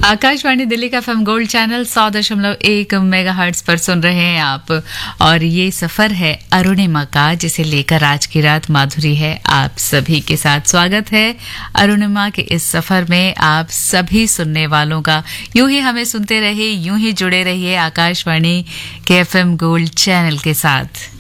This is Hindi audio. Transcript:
आकाशवाणी दिल्ली का एफएम गोल्ड चैनल 100.1 मेगाहर्ट्ज पर सुन रहे हैं आप। और ये सफर है अरुणिमा का, जिसे लेकर आज की रात माधुरी है आप सभी के साथ। स्वागत है अरुणिमा के इस सफर में आप सभी सुनने वालों का। यूं ही हमें सुनते रहिए, यूं ही जुड़े रहिए आकाशवाणी के एफएम गोल्ड चैनल के साथ।